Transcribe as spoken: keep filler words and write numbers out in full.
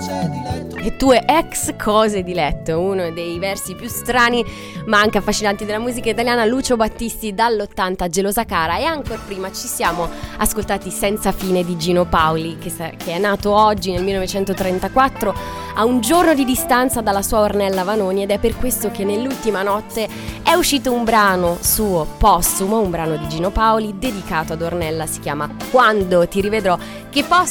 Le tue ex cose di letto, uno dei versi più strani ma anche affascinanti della musica italiana. Lucio Battisti dall'ottanta, Gelosa cara. E ancora prima ci siamo ascoltati Senza fine di Gino Paoli, che, sa- che è nato oggi nel millenovecentotrentaquattro, a un giorno di distanza dalla sua Ornella Vanoni, ed è per questo che nell'ultima notte è uscito un brano suo postumo, un brano di Gino Paoli dedicato ad Ornella, si chiama Quando ti rivedrò, che posta